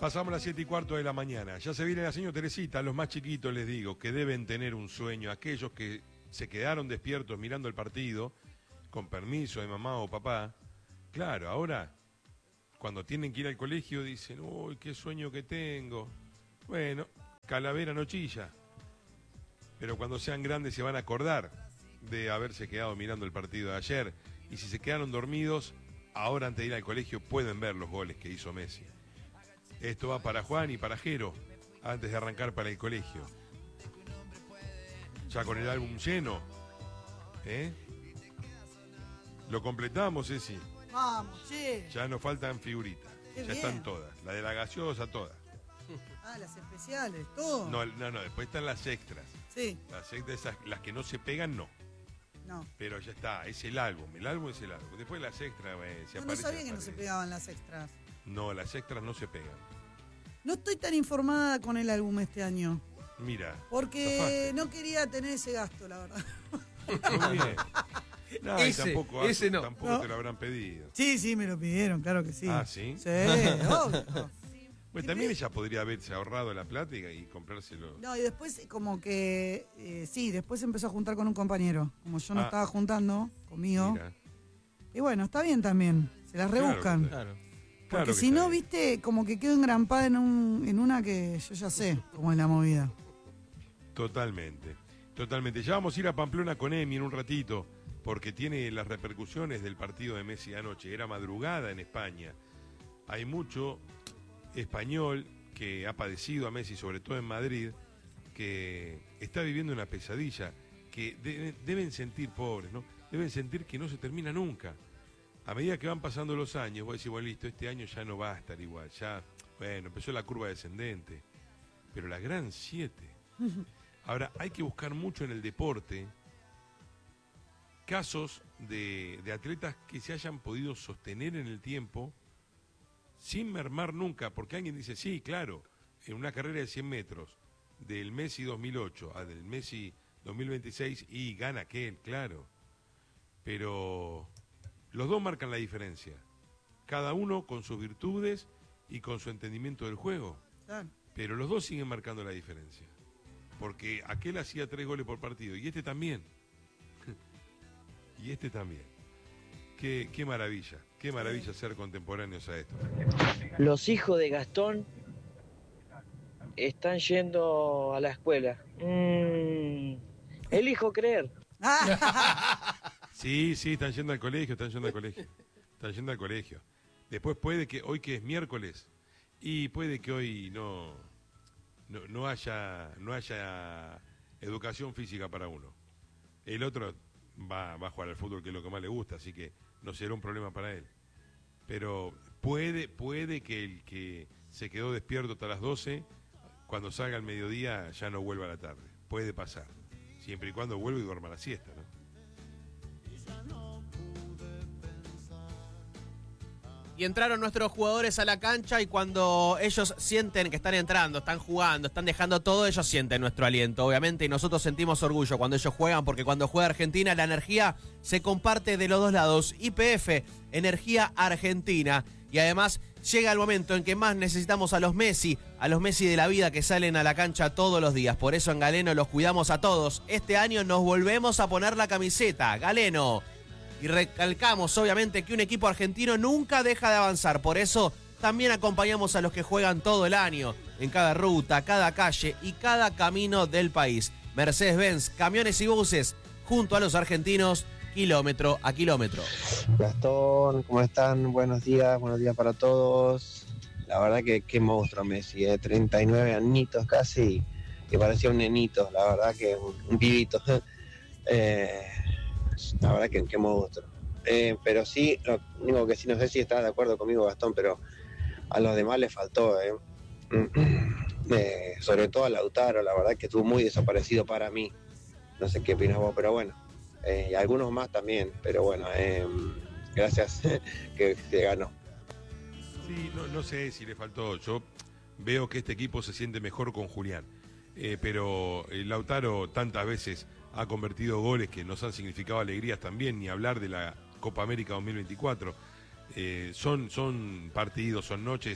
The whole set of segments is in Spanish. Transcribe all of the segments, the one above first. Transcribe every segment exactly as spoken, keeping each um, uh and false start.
Pasamos las siete y cuarto de la mañana. Ya se viene la señora Teresita. A los más chiquitos les digo que deben tener un sueño. Aquellos que se quedaron despiertos mirando el partido, con permiso de mamá o papá. Claro, ahora, cuando tienen que ir al colegio, dicen, uy, qué sueño que tengo. Bueno, calavera no chilla. Pero cuando sean grandes se van a acordar de haberse quedado mirando el partido de ayer. Y si se quedaron dormidos, ahora antes de ir al colegio pueden ver los goles que hizo Messi. Esto va para Juan y para Jero, antes de arrancar para el colegio. Ya con el álbum lleno, ¿eh? Lo completamos, Ceci. Vamos, che. Ya nos faltan figuritas. Qué ya bien. están todas. La de la gaseosa, todas. Ah, las especiales, todo. No, no, no, después están las extras. Sí. Las extras, esas, las que no se pegan, no. No. Pero ya está, es el álbum. El álbum es el álbum. Después las extras, eh, se No, no aparecen, sabía que no aparecen. se pegaban las extras. No, las extras no se pegan. No estoy tan informada con el álbum este año. Mira. Porque zafaste. no quería tener ese gasto, la verdad. Muy bien. No, y Ese, tampoco, ese no. tampoco ¿No? te lo habrán pedido. Sí, sí, me lo pidieron, claro que sí. Ah, ¿sí? Sí, obvio. Bueno, también ella podría haberse ahorrado la plata y, y comprárselo. No, y después como que, eh, sí, después se empezó a juntar con un compañero. Como yo no Ah. estaba juntando conmigo. Mira. Y bueno, está bien también, se las Claro, rebuscan. Claro. Porque Claro que si está no, bien. viste, como que quedo engrampada en, un, en una que yo ya sé cómo es la movida. Totalmente, totalmente. Ya vamos a ir a Pamplona con Emi en un ratito, porque tiene las repercusiones del partido de Messi anoche. Era madrugada en España. Hay mucho español que ha padecido a Messi, sobre todo en Madrid, que está viviendo una pesadilla, que deben, deben sentir, pobres, ¿no? Deben sentir que no se termina nunca. A medida que van pasando los años, voy a decir, bueno, listo, este año ya no va a estar igual. Ya, bueno, empezó la curva descendente. Pero la gran siete. Ahora, hay que buscar mucho en el deporte casos de, de atletas que se hayan podido sostener en el tiempo sin mermar nunca, porque alguien dice, sí, claro, en una carrera de cien metros, del Messi dos mil ocho a del Messi dos mil veintiséis, y gana aquel, claro. Pero los dos marcan la diferencia, cada uno con sus virtudes y con su entendimiento del juego, Claro. pero los dos siguen marcando la diferencia. Porque aquel hacía tres goles por partido y este también. Y este también. Qué, qué maravilla, qué maravilla ser contemporáneos a esto. Los hijos de Gastón están yendo a la escuela. Mm, elijo creer. Sí, sí, están yendo al colegio, están yendo al colegio. Están yendo al colegio. Después puede que, hoy que es miércoles, y puede que hoy no, no, no haya, no haya educación física para uno. El otro va, va a jugar al fútbol, que es lo que más le gusta, así que no será un problema para él. Pero puede, puede que el que se quedó despierto hasta las doce, cuando salga al mediodía ya no vuelva a la tarde. Puede pasar, siempre y cuando vuelva y duerma la siesta, ¿no? Y entraron nuestros jugadores a la cancha y cuando ellos sienten que están entrando, están jugando, están dejando todo, ellos sienten nuestro aliento, obviamente, y nosotros sentimos orgullo cuando ellos juegan, porque cuando juega Argentina la energía se comparte de los dos lados. Y P F, energía argentina. Y además llega el momento en que más necesitamos a los Messi, a los Messi de la vida que salen a la cancha todos los días. Por eso en Galeno los cuidamos a todos. Este año nos volvemos a poner la camiseta. Galeno. Y recalcamos, obviamente, que un equipo argentino nunca deja de avanzar. Por eso también acompañamos a los que juegan todo el año, en cada ruta, cada calle y cada camino del país. Mercedes-Benz, camiones y buses, junto a los argentinos, kilómetro a kilómetro. Gastón, ¿cómo están? Buenos días, buenos días para todos. La verdad que qué monstruo Messi, ¿eh? treinta y nueve añitos casi, que parecía un nenito, la verdad que un, un pibito. eh... La verdad que qué monstruo. Eh, pero sí, lo único que sí, no sé si estás de acuerdo conmigo, Gastón, pero a los demás les faltó, eh. Eh, sobre todo a Lautaro, la verdad que estuvo muy desaparecido para mí. No sé qué opinas vos, pero bueno. Eh, y algunos más también, pero bueno, eh, gracias que, que ganó. Sí, no, no sé si le faltó. Yo veo que este equipo se siente mejor con Julián. Eh, pero eh, Lautaro tantas veces ha convertido goles que nos han significado alegrías también, ni hablar de la Copa América dos mil veinticuatro. Eh, son, son partidos, son noches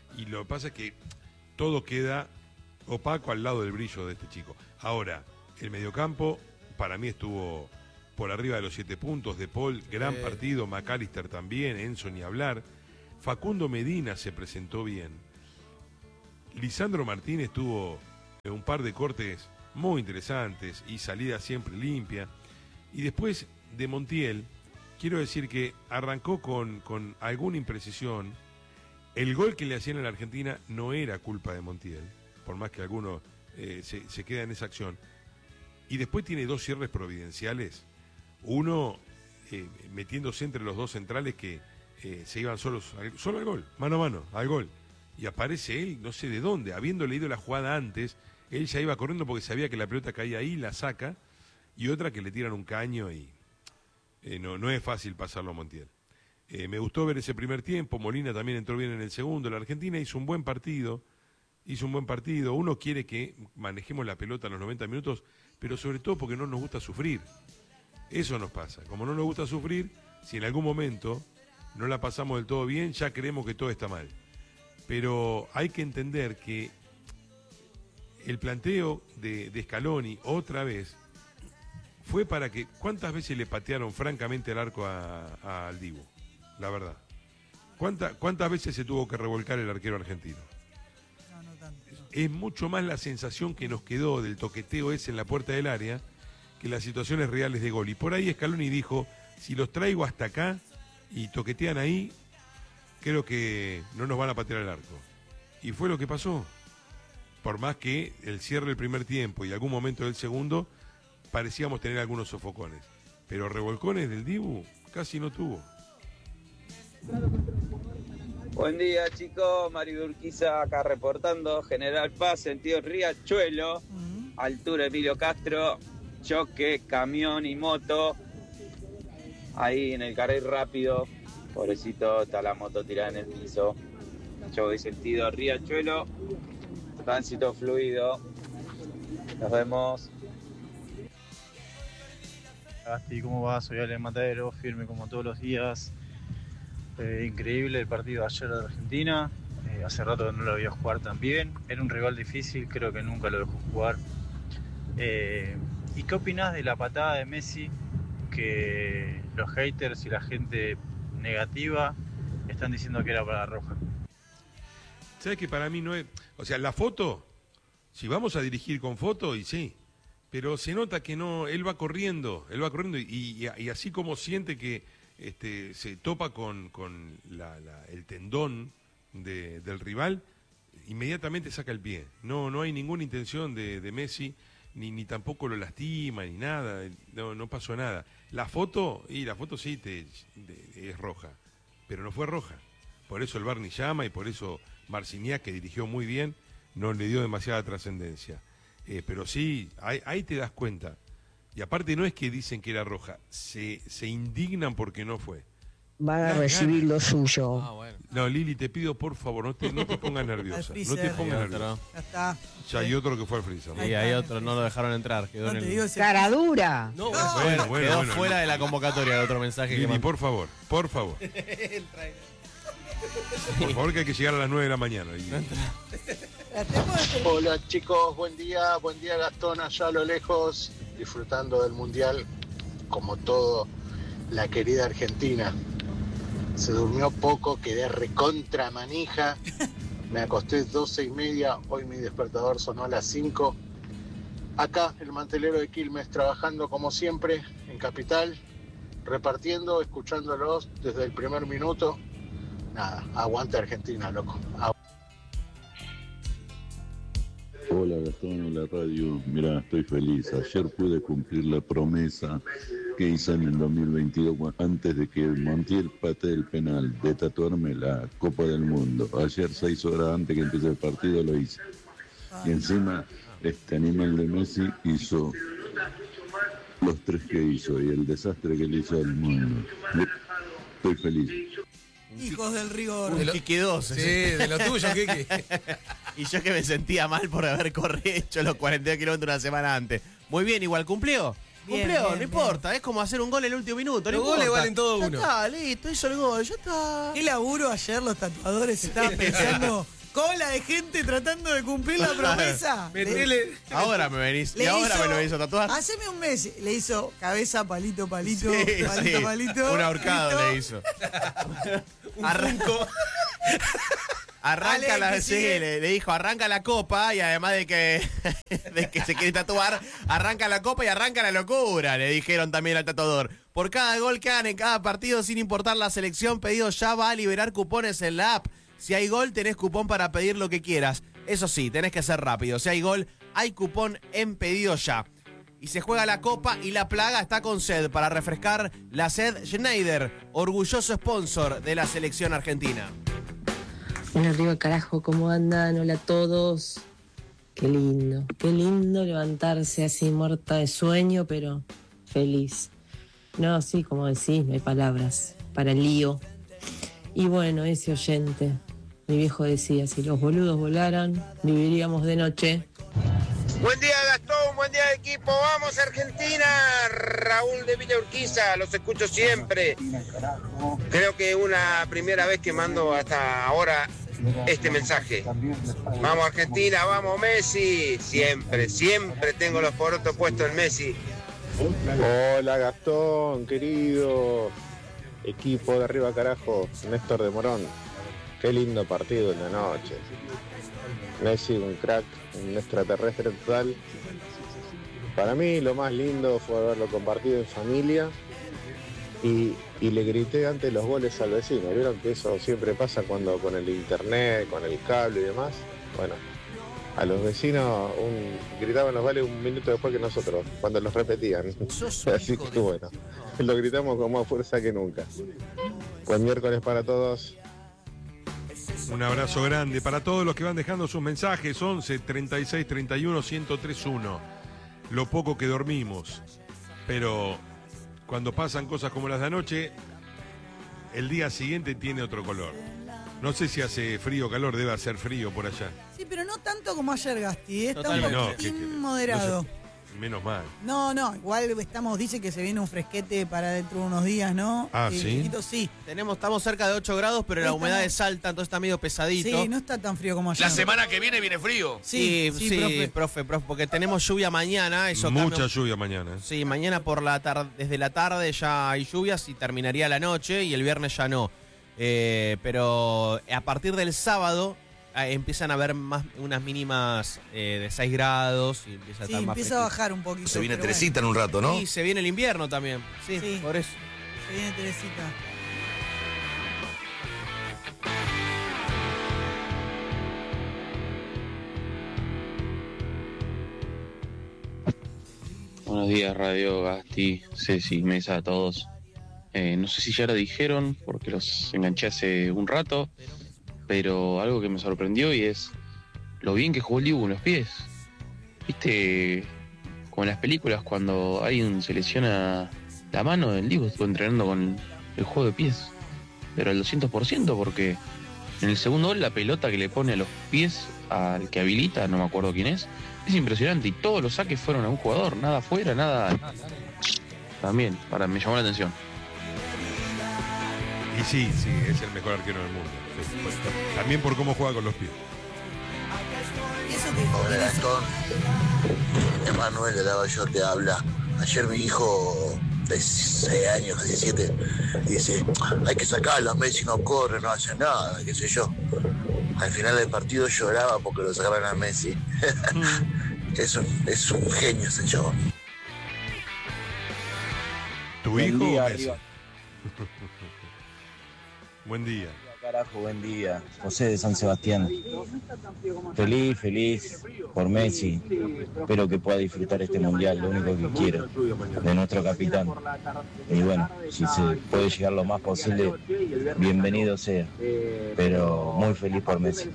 Y lo que pasa es que todo queda opaco al lado del brillo de este chico. Ahora, el mediocampo para mí estuvo por arriba de los siete puntos. De Paul, gran eh. partido. McAllister también. Enzo ni hablar. Facundo Medina se presentó bien. Lisandro Martínez tuvo un par de cortes muy interesantes y salida siempre limpia. Y después de Montiel, quiero decir que arrancó con, con alguna imprecisión. El gol que le hacían a la Argentina no era culpa de Montiel, por más que alguno eh, se, se queda en esa acción. Y después tiene dos cierres providenciales. Uno eh, metiéndose entre los dos centrales que eh, se iban solos, al, solo al gol, mano a mano, al gol. Y aparece él, no sé de dónde, habiendo leído la jugada antes, él ya iba corriendo porque sabía que la pelota caía ahí, la saca, y otra que le tiran un caño y eh, no, no es fácil pasarlo a Montiel. Eh, me gustó ver ese primer tiempo, Molina también entró bien en el segundo, la Argentina hizo un buen partido, hizo un buen partido, uno quiere que manejemos la pelota en los noventa minutos, pero sobre todo porque no nos gusta sufrir, eso nos pasa, como no nos gusta sufrir, si en algún momento no la pasamos del todo bien, ya creemos que todo está mal, pero hay que entender que el planteo de, de Scaloni otra vez fue para que, ¿cuántas veces le patearon francamente el arco a, a al Dibu? La verdad. ¿Cuánta, ¿Cuántas veces se tuvo que revolcar el arquero argentino? No, no tanto. No. Es mucho más la sensación que nos quedó del toqueteo ese en la puerta del área que las situaciones reales de gol. Y por ahí Scaloni dijo, si los traigo hasta acá y toquetean ahí, creo que no nos van a patear el arco. Y fue lo que pasó. Por más que el cierre del primer tiempo y algún momento del segundo, parecíamos tener algunos sofocones. Pero revolcones del Dibu casi no tuvo. Buen día, chicos. Mario Urquiza acá reportando. General Paz, sentido Riachuelo. Uh-huh. Altura Emilio Castro. Choque, camión y moto. Ahí en el carril rápido. Pobrecito, está la moto tirada en el piso. Yo voy sentido Riachuelo. Tránsito fluido. Nos vemos. Gasti, ¿cómo va? Soy Ale Matadero, firme como todos los días. Eh, increíble el partido de ayer de Argentina. Eh, hace rato que no lo había jugar tan bien. Era un rival difícil, creo que nunca lo dejó jugar. Eh, ¿Y qué opinás de la patada de Messi? Que los haters y la gente negativa están diciendo que era para la roja. ¿Sabes que para mí no es? O sea, la foto, si vamos a dirigir con foto, y sí, pero se nota que no, él va corriendo, él va corriendo y, y, y así como siente que este, se topa con, con la, la, el tendón de, del rival, inmediatamente saca el pie. No, no hay ninguna intención de, de Messi, ni, ni tampoco lo lastima, ni nada, no, no pasó nada. La foto, y la foto sí te, te, es roja, pero no fue roja. Por eso el V A R ni llama y por eso Marciniak, que dirigió muy bien, no le dio demasiada trascendencia. Eh, pero sí, ahí, ahí te das cuenta. Y aparte no es que dicen que era roja, se, se indignan porque no fue. Van a recibir lo suyo. Ah, bueno. No, Lili, te pido por favor, no te, no te pongas nerviosa. No te pongas nerviosa. Ya está. Ya hay otro que fue al freezer. Y hay otro, no lo dejaron entrar. Quedó No en te el... digo ese- Cara dura. No, Bueno, bueno, bueno, quedó bueno, fuera no. de la convocatoria el otro mensaje que Lili, mandó. por favor, por favor. Por favor, que hay que llegar a las nueve de la mañana. Y- Tratemos de- Hola chicos, buen día, buen día Gastón allá a lo lejos, disfrutando del Mundial, como todo la querida Argentina. Se durmió poco, quedé recontra manija, me acosté doce y media, hoy mi despertador sonó a las cinco. Acá, el mantelero de Quilmes, trabajando como siempre, en Capital, repartiendo, escuchándolos desde el primer minuto. Nada, aguante Argentina, loco. Agu- Hola Gastón, en la radio. Mira, estoy feliz. Ayer pude cumplir la promesa que hice en el dos mil veintidós antes de que Montiel patee el penal, de tatuarme la Copa del Mundo. Ayer, seis horas antes que empiece el partido, lo hice. Y encima, este animal de Messi hizo los tres que hizo y el desastre que le hizo al mundo. Estoy feliz. Hijos del rigor. Un Quique dos. Sí, de lo tuyo, Kiki. Y yo que me sentía mal por haber corrido hecho los cuarenta y dos kilómetros una semana antes. Muy bien, igual cumplió. Bien, cumplió, bien, no bien. importa. Es como hacer un gol en el último minuto. Los no goles importa. valen todo Ya uno. está, listo, hizo el gol, ya está. Qué laburo ayer los tatuadores. Estaba pensando cola de gente tratando de cumplir la promesa. Metele. Ahora me venís. Y Le ahora hizo- me lo hizo tatuar. Haceme un mes. Le hizo cabeza, palito, palito, Sí, palito, sí. palito. Un ahorcado listo. le hizo. Arrancó. Arranca Ale, la, que sí, sigue. le, le dijo, arranca la copa y además de que, de que se quiere tatuar, arranca la copa y arranca la locura, le dijeron también al tatuador. Por cada gol que hagan en cada partido, sin importar la selección, Pedido Ya va a liberar cupones en la app. Si hay gol, tenés cupón para pedir lo que quieras. Eso sí, tenés que ser rápido. Si hay gol, hay cupón en Pedido Ya. Y se juega la copa y la plaga está con sed para refrescar la sed Schneider, orgulloso sponsor de la selección argentina. Bueno, arriba carajo, ¿cómo andan? Hola a todos. Qué lindo, qué lindo levantarse así muerta de sueño, pero feliz. No, sí, como decís, no hay palabras para el lío. Y bueno, ese oyente, mi viejo decía, si los boludos volaran, viviríamos de noche. Buen día Gastón, buen día equipo, vamos Argentina, Raúl de Villa Urquiza, los escucho siempre. Creo que es una primera vez que mando hasta ahora este mensaje. Vamos Argentina, vamos Messi, siempre, siempre tengo los porotos puestos en Messi. Hola Gastón, querido equipo de arriba carajo, Néstor de Morón. Qué lindo partido en la noche. Messi, un crack, un extraterrestre total. Para mí lo más lindo fue haberlo compartido en familia y, y le grité antes los goles al vecino. ¿Vieron que eso siempre pasa cuando con el internet, con el cable y demás? Bueno, a los vecinos un, gritaban los goles un minuto después que nosotros, cuando los repetían. Así que bueno, lo gritamos con más fuerza que nunca. Buen miércoles para todos. Un abrazo grande para todos los que van dejando sus mensajes. Once treinta y seis treinta y uno ciento tres uno. Lo poco que dormimos. Pero cuando pasan cosas como las de anoche, el día siguiente tiene otro color. No sé si hace frío o calor, debe hacer frío por allá. Sí, pero no tanto como ayer, Gasti. ¿eh? Está Totalmente. un No, poquitín que- que- moderado. no sé, menos mal. No, no, igual estamos, dice que se viene un fresquete para dentro de unos días, ¿no? Ah, Eh, ¿sí? poquito, sí. Tenemos, estamos cerca de ocho grados, pero la Ahí humedad estamos. es alta, entonces está medio pesadito. Sí, no está tan frío como ayer. La semana que viene viene frío. Sí, Sí, sí, sí, profe. profe. profe, porque tenemos lluvia mañana. Eso Mucha cambia- lluvia mañana. ¿eh? Sí, mañana por la tarde, desde la tarde ya hay lluvias y terminaría la noche y el viernes ya no. Eh, pero a partir del sábado eh, empiezan a haber más unas mínimas eh, de seis grados y empieza a Sí, estar más empieza a fresquito. bajar un poquito. Se viene pero Teresita en un rato, ¿no? Y se viene el invierno también. Sí, Sí. por eso. bueno, se viene Teresita. Buenos días, Radio Gasti, Ceci, Mesa, a todos. Eh, no sé si ya lo dijeron, porque los enganché hace un rato, pero algo que me sorprendió y es lo bien que jugó el Dibu con los pies. Viste, como en las películas, cuando alguien se lesiona la mano, el Dibu estuvo entrenando con el juego de pies, pero al doscientos por ciento, porque en el segundo gol la pelota que le pone a los pies al que habilita, no me acuerdo quién es, es impresionante y todos los saques fueron a un jugador, nada afuera, nada. También, para, me llamó la atención. Y sí, sí, es el mejor arquero del mundo. Sí, pues, también por cómo juega con los pies. Hola Gastón, Emanuel de Lavayo te habla. Ayer mi hijo de dieciséis años, diecisiete, dice, hay que sacarlo, Messi no corre, no hace nada, qué sé yo. Al final del partido lloraba porque lo sacaron a Messi. es, un, es un genio ese chabón. ¿Tu Buen hijo día, o Messi? arriba. Buen día. Carajo, buen día. José de San Sebastián. Feliz, feliz por Messi. Espero que pueda disfrutar este mundial, lo único que quiero, de nuestro capitán. Y bueno, si se puede llegar lo más posible, bienvenido sea. Pero muy feliz por Messi.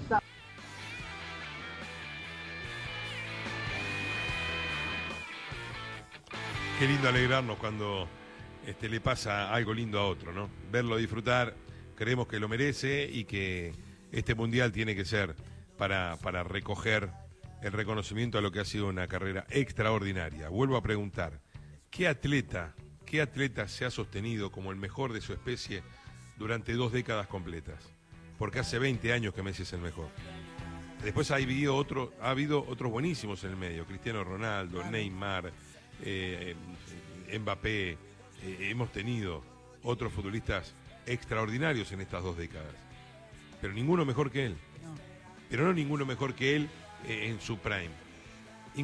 Qué lindo alegrarnos cuando este, le pasa algo lindo a otro, ¿no? Verlo disfrutar, creemos que lo merece y que este mundial tiene que ser para, para recoger el reconocimiento a lo que ha sido una carrera extraordinaria. Vuelvo a preguntar, ¿qué atleta, qué atleta se ha sostenido como el mejor de su especie durante dos décadas completas? Porque hace veinte años que Messi es el mejor. Después ha habido, otro, ha habido otros buenísimos en el medio. Cristiano Ronaldo, claro. Neymar, eh, Mbappé. Eh, hemos tenido otros futbolistas extraordinarios en estas dos décadas. Pero ninguno mejor que él. No. Pero no ninguno mejor que él eh, en su prime.